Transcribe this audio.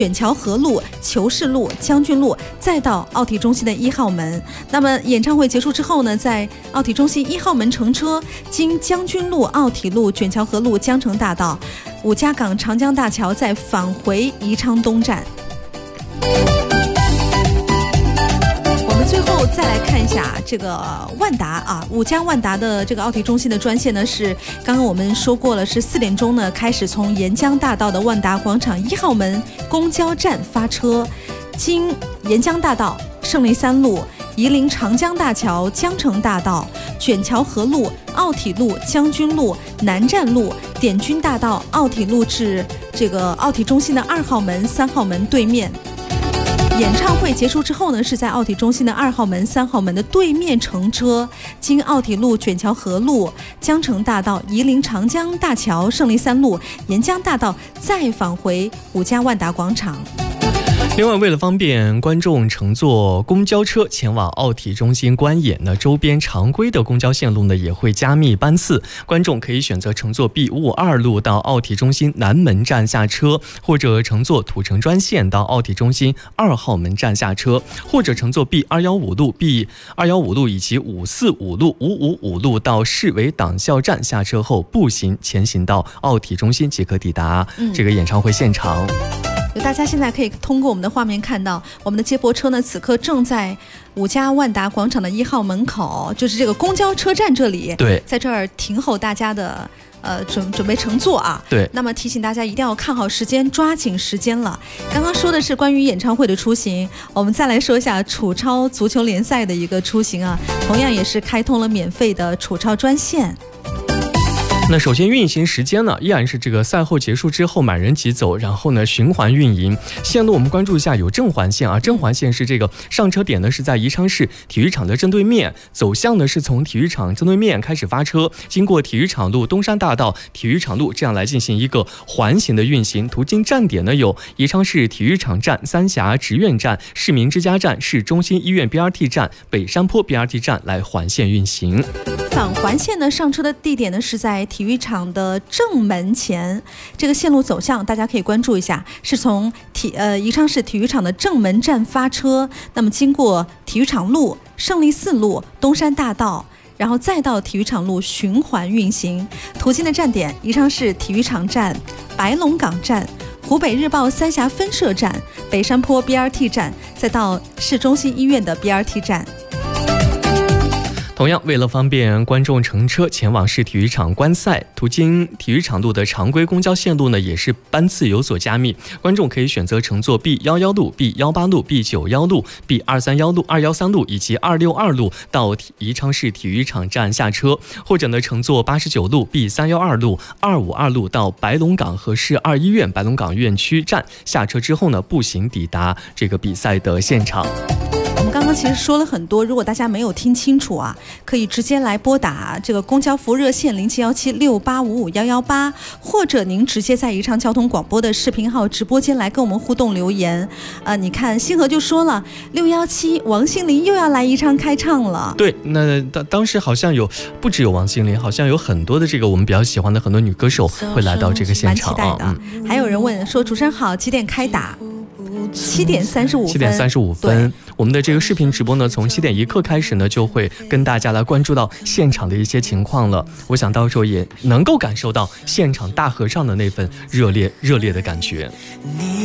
远桥河路、求是路、将军路，再到奥体中心的1号门。那么演唱会结束之后呢，在奥体中心1号门乘车，经将军路、奥体路、卷桥河路、江城大道、五家港、长江大桥，再返回宜昌东站。最后再来看一下这个万达啊，5家万达的这个奥体中心的专线呢，是刚刚我们说过了，是4点钟呢开始从沿江大道的万达广场1号门公交站发车，经沿江大道、胜利3路、夷陵长江大桥、江城大道、卷桥河路、奥体路、将军路、南站路、点军大道、奥体路至这个奥体中心的2号门、3号门对面。演唱会结束之后呢，是在奥体中心的2号门、3号门的对面乘车，经奥体路、卷桥河路、江城大道、夷陵长江大桥、胜利3路、沿江大道，再返回5家万达广场。 另外，为了方便观众乘坐公交车前往奥体中心观演呢，周边常规的公交线路呢也会加密班次，观众可以选择乘坐 B52 路到奥体中心南门站下车，或者乘坐土城专线到奥体中心2号门站下车，或者乘坐 B215 路、B215 路以及545路、555路到市委党校站下车后，步行前行到奥体中心即可抵达这个演唱会现场。 大家现在可以通过我们的画面看到，我们的接驳车呢，此刻正在5家万达广场的1号门口，就是这个公交车站这里， 对， 在这儿停候大家的准备乘坐啊。 对， 那么提醒大家一定要看好时间，抓紧时间了。刚刚说的是关于演唱会的出行，我们再来说一下楚超足球联赛的一个出行啊，同样也是开通了免费的楚超专线。 那首先运行时间呢，依然是这个赛后结束之后满人即走，然后呢循环运营。线路我们关注一下，有正环线啊，正环线是这个上车点呢是在宜昌市体育场的正对面，走向呢是从体育场正对面开始发车，经过体育场路、东山大道、体育场路，这样来进行一个环形的运行。途经站点呢有宜昌市体育场站、三峡职院站、市民之家站、市中心医院 BRT 站、北山坡 BRT 站来环线运行。 返环线呢，上车的地点呢是在体育场的正门前，这个线路走向大家可以关注一下，是从宜昌市体育场的正门站发车，那么经过体育场路、胜利4路、东山大道，然后再到体育场路循环运行。途经的站点：宜昌市体育场站、白龙岗站、湖北日报三峡分社站、北山坡 BRT 站，再到市中心医院的 BRT 站。 同样，为了方便观众乘车前往市体育场观赛，途经体育场路的常规公交线路呢，也是班次有所加密。观众可以选择乘坐 B11路、B18路、B91路、B231路、213路以及262路到宜昌市体育场站下车，或者呢乘坐89路、B312路、252路到白龙岗和市2医院白龙岗院区站下车之后呢，步行抵达这个比赛的现场。 我们刚刚其实说了很多，如果大家没有听清楚啊，可以直接来拨打这个公交服务热线071768551118，或者您直接在宜昌交通广播的视频号直播间来跟我们互动留言。你看星河就说了，617王心凌又要来宜昌开唱了。 对，那当时好像不只有王心凌，好像有很多的这个我们比较喜欢的很多女歌手会来到这个现场， 蛮期待的。还有人问说，主持人好，几点开打？7点35分。我们的这个视频直播呢，从7点1刻开始呢，就会跟大家来关注到现场的一些情况了。我想到时候也能够感受到现场大合唱的那份热烈的感觉。